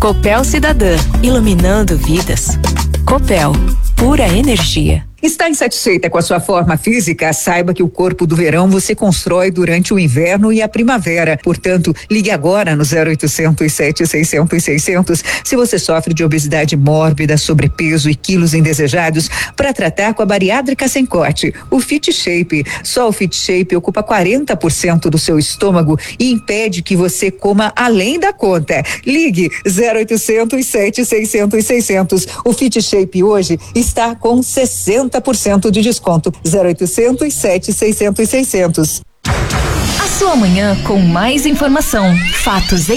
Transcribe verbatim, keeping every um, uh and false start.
Copel Cidadã, iluminando vidas. Copel, pura energia. Está insatisfeita com a sua forma física? Saiba que o corpo do verão você constrói durante o inverno e a primavera. Portanto, ligue agora no zero oitocentos, sete seiscentos, seiscentos se você sofre de obesidade mórbida, sobrepeso e quilos indesejados, para tratar com a bariátrica sem corte, o Fit Shape. Só o Fit Shape ocupa quarenta por cento do seu estômago e impede que você coma além da conta. Ligue zero oitocentos, sete seiscentos, seiscentos. O Fit Shape hoje está com sessenta por cento de desconto. zero oitocentos, sete seiscentos, seiscentos. A sua manhã com mais informação, fatos